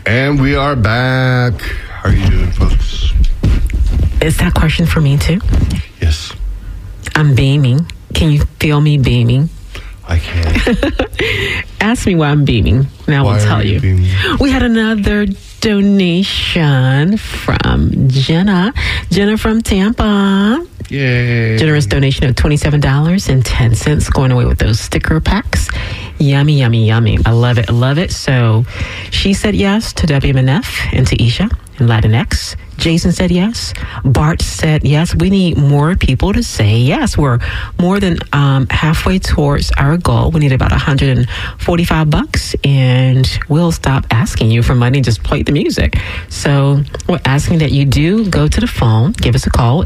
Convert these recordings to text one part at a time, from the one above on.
And we are back. How are you doing, folks? Is that question for me too? Yes. I'm beaming. Can you feel me beaming? I can. Ask me why I'm beaming, and I will tell you. Beaming? We had another donation from Jenna. Jenna from Tampa. Yay. Generous donation of $27.10, going away with those sticker packs. Yummy, yummy, yummy. I love it. I love it. So she said yes to WMNF and to Isha and Latinx. Jason said yes. Bart said yes. We need more people to say yes. We're more than halfway towards our goal. We need about $145, and we'll stop asking you for money and just play the music. So we're asking that you do go to the phone, give us a call,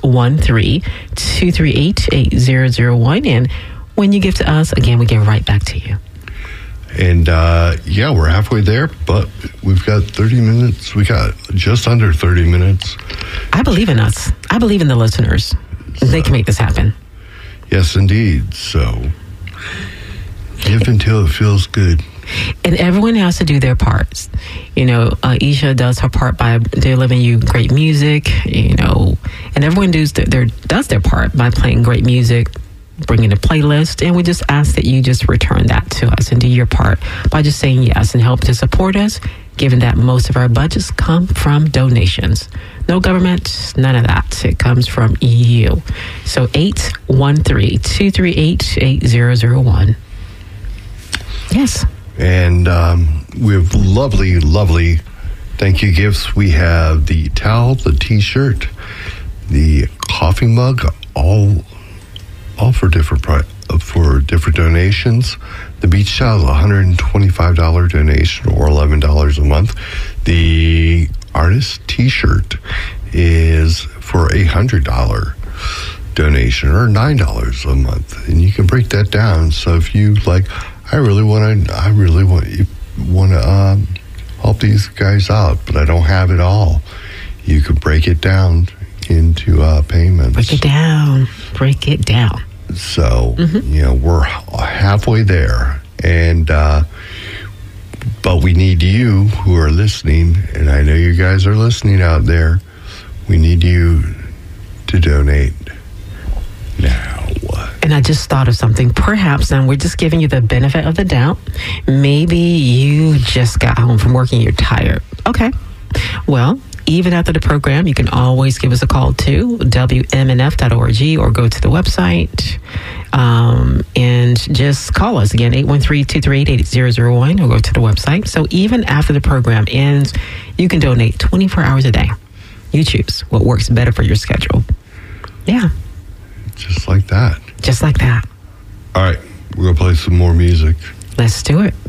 813-238-8001. And when you give to us, again, we give right back to you. And, we're halfway there, but we've got 30 minutes. We got just under 30 minutes. I believe in us. I believe in the listeners. They can make this happen. Yes, indeed. So, give until it feels good. And everyone has to do their parts. Isha does her part by delivering you great music, and everyone does their part by playing great music, bringing a playlist, and we just ask that you just return that to us and do your part by just saying yes and help to support us, given that most of our budgets come from donations. No government, none of that. It comes from you. So 813-238-8001. Yes. And we have lovely, lovely thank you gifts. We have the towel, the t-shirt, the coffee mug, all for different donations. The beach towel is a $125 donation or $11 a month. The artist t-shirt is for a $100 donation or $9 a month, and you can break that down. So if you I really want to help these guys out, but I don't have it all, you can break it down into payments. Break it down. So, we're halfway there. And, but we need you who are listening, and I know you guys are listening out there. We need you to donate now. And I just thought of something. Perhaps, and we're just giving you the benefit of the doubt. Maybe you just got home from work and you're tired. Okay. Well, even after the program, you can always give us a call to WMNF.org or go to the website and just call us again, 813-238-8001, or go to the website. So even after the program ends, you can donate 24 hours a day. You choose what works better for your schedule. Yeah. Just like that. Just like that. All right. We're going to play some more music. Let's do it.